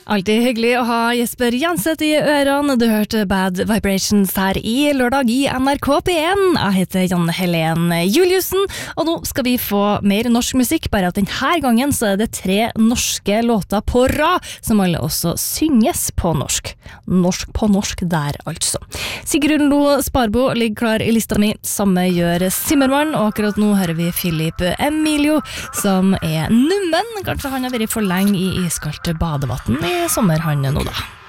Alltid hyggelig å ha Jesper Janseth i ørene. Du hørte Bad Vibrations her i lørdag i NRK P1. Jeg heter Janne Helen Juliussen, og nå skal vi få mer norsk musikk, bare at denne gangen så det 3 norske låter på rad, som alle også synges på norsk. Norsk på norsk der, altså. Sigrun Lo Sparbo ligger klar i lista mi, samme gjør Simmermann, og akkurat nå hører vi Philip Emilio, som nummen. Kanskje han har vært for lenge i iskaldt badevatten i sommer, han nå da.